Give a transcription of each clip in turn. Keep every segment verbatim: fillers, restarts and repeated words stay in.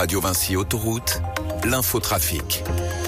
Radio Vinci Autoroute, l'infotrafic.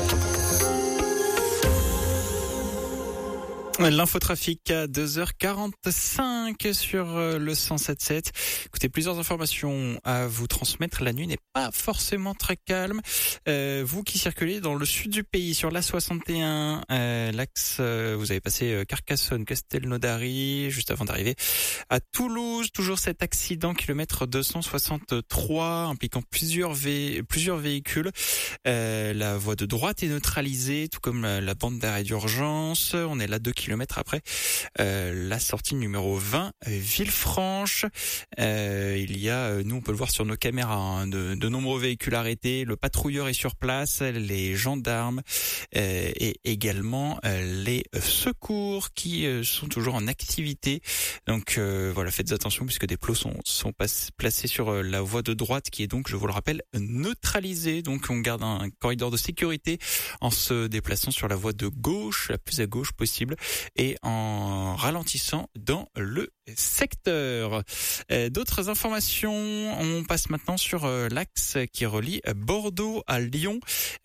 L'infotrafic à deux heures quarante-cinq sur le cent sept virgule sept. Écoutez, plusieurs informations à vous transmettre. La nuit n'est pas forcément très calme. Euh, vous qui circulez dans le sud du pays sur l'A soixante et un, euh, l'axe, euh, vous avez passé euh, Carcassonne, Castelnaudary, juste avant d'arriver à Toulouse. Toujours cet accident, kilomètre deux cent soixante-trois, impliquant plusieurs, vé- plusieurs véhicules. Euh, la voie de droite est neutralisée, tout comme la, la bande d'arrêt d'urgence. On est là deux kilomètres après euh, la sortie numéro vingt, euh, Villefranche. Euh, il y a, nous on peut le voir sur nos caméras, hein, de, de nombreux véhicules arrêtés. Le patrouilleur est sur place, les gendarmes euh, et également euh, les secours qui euh, sont toujours en activité. Donc euh, voilà, faites attention puisque des plots sont, sont pas, placés sur euh, la voie de droite qui est donc, je vous le rappelle, neutralisée. Donc on garde un, un corridor de sécurité en se déplaçant sur la voie de gauche, la plus à gauche possible, et en ralentissant dans le secteur. Euh, d'autres informations, on passe maintenant sur euh, l'axe qui relie Bordeaux à Lyon.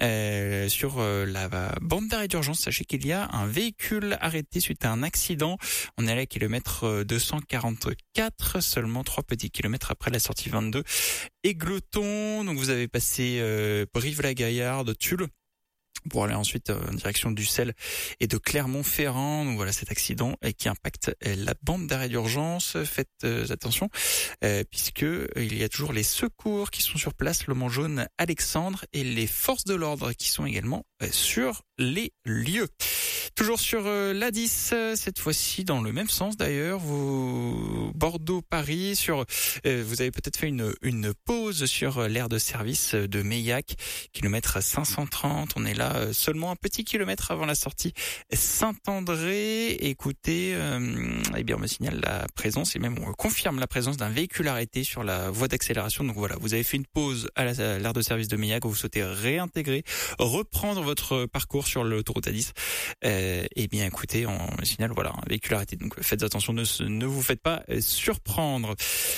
Euh, sur euh, la bande d'arrêt d'urgence, sachez qu'il y a un véhicule arrêté suite à un accident. On est à la kilomètre deux cent quarante-quatre, seulement trois petits kilomètres après la sortie vingt-deux. Égletons, donc vous avez passé euh, Brive-la-Gaillarde, Tulle, pour aller ensuite en direction d'Ussel et de Clermont-Ferrand. Donc voilà cet accident qui impacte la bande d'arrêt d'urgence. Faites attention euh, puisque il y a toujours les secours qui sont sur place, le Mont Jaune Alexandre, et les forces de l'ordre qui sont également sur les lieux. Toujours sur euh, l'A dix, cette fois-ci dans le même sens d'ailleurs, vous Bordeaux-Paris, sur euh, vous avez peut-être fait une une pause sur l'aire de service de Meillac, kilomètre cinq cent trente. On est là euh, seulement un petit kilomètre avant la sortie Saint-André. Écoutez, euh, eh bien on me signale la présence et même on confirme la présence d'un véhicule arrêté sur la voie d'accélération. Donc voilà, vous avez fait une pause à l'aire de service de Meillac, vous souhaitez réintégrer, reprendre votre parcours sur l'autoroute A dix. Euh, Eh bien, écoutez, on signale, voilà, un véhicule arrêté. Donc, faites attention, ne, ne vous faites pas surprendre.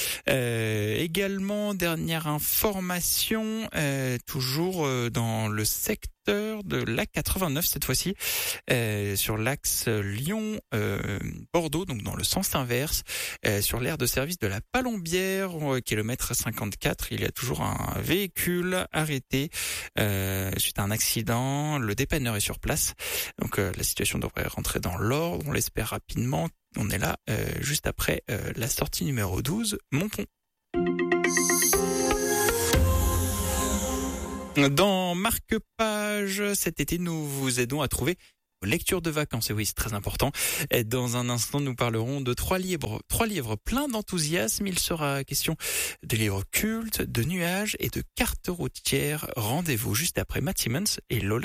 Euh, également, dernière information, euh, toujours dans le secteur de l'A quatre-vingt-neuf cette fois-ci, euh, sur l'axe Lyon-Bordeaux, euh, donc dans le sens inverse, euh, sur l'aire de service de la Palombière, euh, kilomètre cinquante-quatre, il y a toujours un véhicule arrêté euh, suite à un accident. Le dépanneur est sur place, donc euh, la situation devrait rentrer dans l'ordre, on l'espère rapidement. On est là euh, juste après euh, la sortie numéro douze, Monton. Dans Marque-Page, cet été, nous vous aidons à trouver vos lectures de vacances. Et oui, c'est très important. Et dans un instant, nous parlerons de trois livres, trois livres pleins d'enthousiasme. Il sera question de livres cultes, de nuages et de cartes routières. Rendez-vous juste après Matt Simmons et Lola.